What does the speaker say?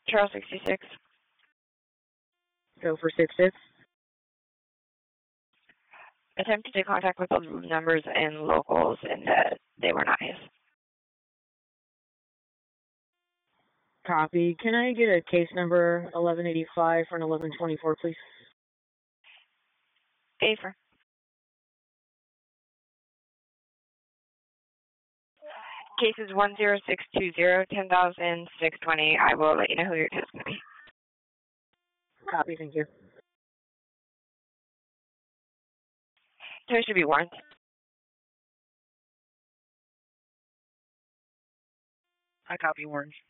Charles 66. Go for 6-6. Attempted to contact with the numbers and locals, and they were not his. Copy. Can I get a case number 1185 for an 1124, please? Safer. Cases 10620, 10,620. I will let you know who your test is going to be. Copy, thank you. There should be warrants. I copy warrants.